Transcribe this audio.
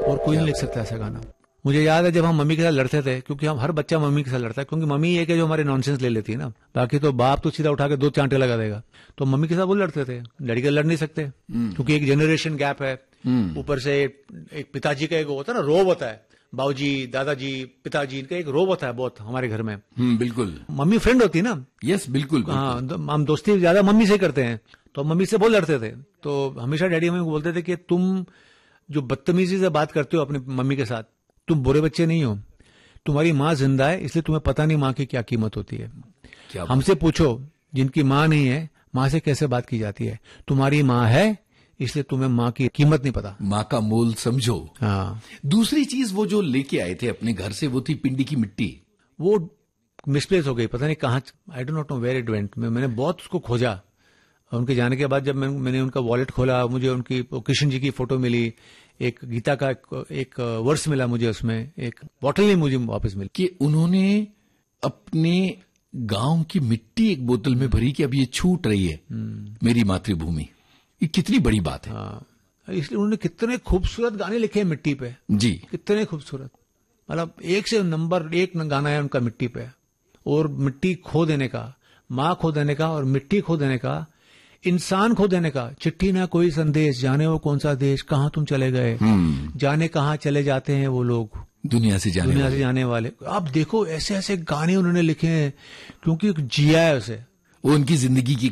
और कोई नहीं लिख सकता ऐसा गाना। मुझे याद है जब हम मम्मी के साथ लड़ते थे, क्योंकि हम हर बच्चा मम्मी के साथ लड़ता है, क्योंकि मम्मी एक है जो हमारे नॉनसेंस ले लेती है ना, बाकी तो बाप तो सीधा उठा के 2 चांटे लगा देगा। तो मम्मी के साथ वो लड़ते थे, डैडी के लड़ नहीं सकते क्योंकि एक जनरेशन गैप है। ऊपर से एक पिताजी का एक होता है ना, रोब होता है, बाबूजी, दादाजी, पिताजी, इनका एक रोब होता है बहुत हमारे घर में। बिल्कुल। मम्मी फ्रेंड होती है ना। यस, बिल्कुल। हाँ, हम दोस्ती ज्यादा मम्मी से करते हैं, तो मम्मी से बहुत लड़ते थे। तो हमेशा डैडी हमें बोलते थे कि तुम जो बदतमीजी से बात करते हो अपनी मम्मी के साथ, तुम बुरे बच्चे नहीं हो, तुम्हारी माँ जिंदा है इसलिए तुम्हें पता नहीं माँ की क्या कीमत होती है। हमसे पूछो जिनकी माँ नहीं है, माँ से कैसे बात की जाती है। तुम्हारी माँ है इसलिए तुम्हें माँ की कीमत नहीं पता, माँ का मोल समझो। हाँ। दूसरी चीज वो जो लेके आए थे अपने घर से, वो थी पिंडी की मिट्टी। वो मिसप्लेस हो गई, पता नहीं कहाँ, I don't not know where it went. मैंने बहुत उसको खोजा। उनके जाने के बाद जब मैंने उनका वॉलेट खोला, मुझे उनकी कृष्ण जी की फोटो मिली, एक गीता का एक वर्स मिला मुझे, उसमें एक बॉटल नहीं मुझे वापस मिली। कि उन्होंने अपने गांव की मिट्टी एक बोतल में भरी कि अब ये छूट रही है मेरी मातृभूमि। ये कितनी बड़ी बात है। हाँ, इसलिए उन्होंने कितने खूबसूरत गाने लिखे हैं मिट्टी पे जी, कितने खूबसूरत। मतलब एक से नंबर 1 गाना है उनका मिट्टी पे। और मिट्टी खो देने का, माँ खो देने का और मिट्टी खो देने का, इंसान खो देने का। चिट्ठी ना कोई संदेश, जाने वो कौन सा देश, कहाँ तुम चले गए, जाने कहाँ चले जाते हैं वो लोग दुनिया से जाने वाले। आप देखो ऐसे ऐसे गाने उन्होंने लिखे हैं, क्योंकि जिया है उसे, वो उनकी जिंदगी की